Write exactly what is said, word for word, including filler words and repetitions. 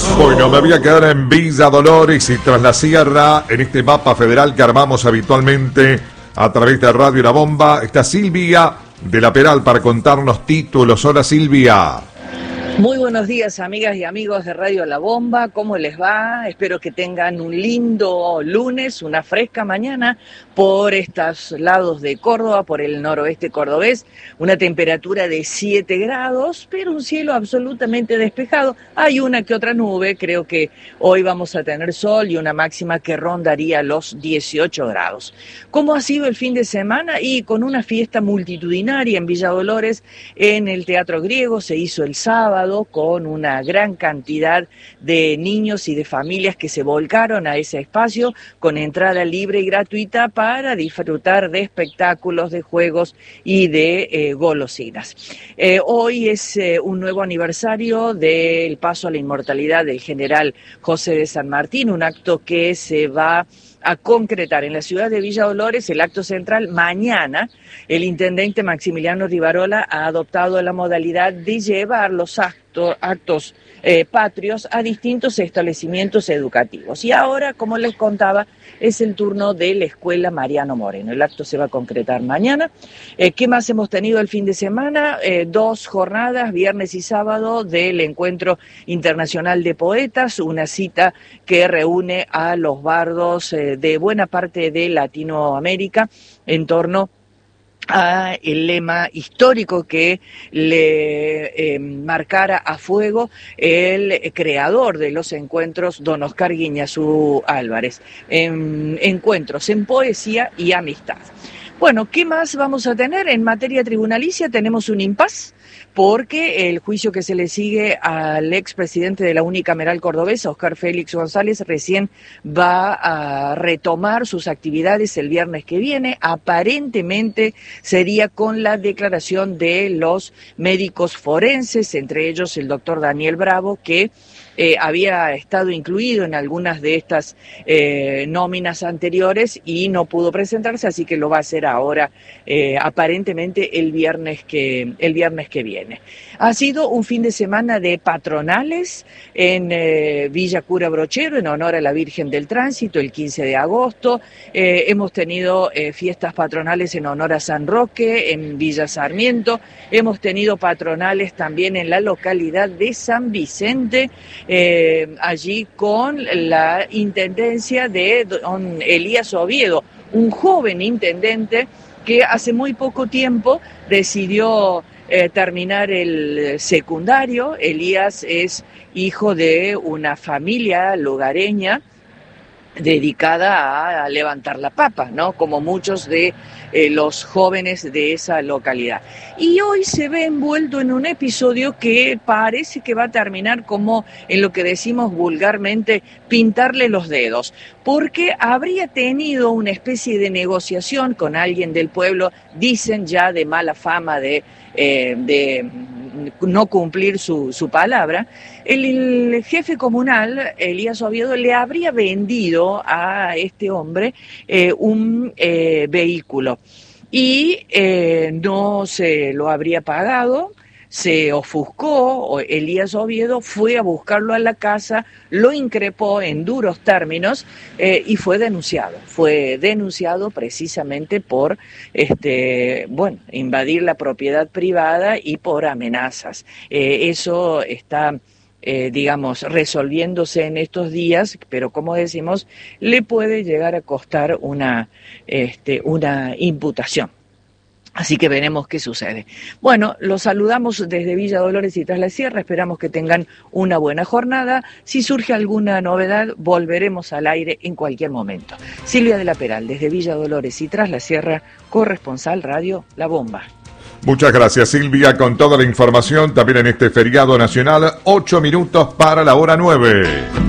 Bueno, me voy a quedar en Villa Dolores y tras la sierra, en este mapa federal que armamos habitualmente a través de Radio La Bomba. Está Silvia de la Peral para contarnos títulos. Hola, Silvia. Muy buenos días, amigas y amigos de Radio La Bomba, ¿cómo les va? Espero que tengan un lindo lunes, una fresca mañana por estos lados de Córdoba, por el noroeste cordobés, una temperatura de siete grados, pero un cielo absolutamente despejado. Hay una que otra nube, creo que hoy vamos a tener sol y una máxima que rondaría los dieciocho grados. ¿Cómo ha sido el fin de semana? Y con una fiesta multitudinaria en Villa Dolores, en el Teatro Griego, se hizo el sábado, con una gran cantidad de niños y de familias que se volcaron a ese espacio con entrada libre y gratuita para disfrutar de espectáculos, de juegos y de eh, golosinas. Eh, hoy es eh, un nuevo aniversario del paso a la inmortalidad del general José de San Martín, un acto que se va a concretar en la ciudad de Villa Dolores. El acto central mañana. El intendente Maximiliano Rivarola ha adoptado la modalidad de llevar los actos, actos eh, patrios a distintos establecimientos educativos. Y ahora, como les contaba, es el turno de la Escuela Mariano Moreno. El acto se va a concretar mañana. Eh, ¿Qué más hemos tenido el fin de semana? Eh, dos jornadas, viernes y sábado, del Encuentro Internacional de Poetas, una cita que reúne a los bardos eh, de buena parte de Latinoamérica en torno a el lema histórico que le eh, marcara a fuego el creador de los encuentros, don Oscar Guiñazú Álvarez. En, encuentros en poesía y amistad. Bueno, ¿qué más vamos a tener? En materia tribunalicia tenemos un impas, porque el juicio que se le sigue al expresidente de la unicameral cordobesa, Oscar Félix González, recién va a retomar sus actividades el viernes que viene. Aparentemente sería con la declaración de los médicos forenses, entre ellos el doctor Daniel Bravo, que Eh, había estado incluido en algunas de estas eh, nóminas anteriores y no pudo presentarse, así que lo va a hacer ahora, eh, aparentemente el viernes que el viernes que viene. Ha sido un fin de semana de patronales en eh, Villa Cura Brochero, en honor a la Virgen del Tránsito, el quince de agosto. Eh, hemos tenido eh, fiestas patronales en honor a San Roque, en Villa Sarmiento. Hemos tenido patronales también en la localidad de San Vicente, Eh, allí con la intendencia de don Elías Oviedo, un joven intendente que hace muy poco tiempo decidió eh, terminar el secundario. Elías es hijo de una familia lugareña dedicada a, a levantar la papa, ¿no? Como muchos de eh, los jóvenes de esa localidad. Y hoy se ve envuelto en un episodio que parece que va a terminar como en lo que decimos vulgarmente, pintarle los dedos, porque habría tenido una especie de negociación con alguien del pueblo, dicen ya de mala fama de, eh, de no cumplir su, su palabra. El, el jefe comunal, Elías Oviedo, le habría vendido a este hombre eh, un eh, vehículo y eh, no se lo habría pagado. Se ofuscó, Elías Oviedo fue a buscarlo a la casa, lo increpó en duros términos eh, y fue denunciado. Fue denunciado precisamente por este, bueno, invadir la propiedad privada y por amenazas. Eh, eso está, eh, digamos, resolviéndose en estos días, pero como decimos, le puede llegar a costar una, este, una imputación. Así que veremos qué sucede. Bueno, los saludamos desde Villa Dolores y Tras la Sierra. Esperamos que tengan una buena jornada. Si surge alguna novedad, volveremos al aire en cualquier momento. Silvia de la Peral, desde Villa Dolores y Tras la Sierra, corresponsal Radio La Bomba. Muchas gracias, Silvia, con toda la información. También en este feriado nacional, ocho minutos para la hora nueve.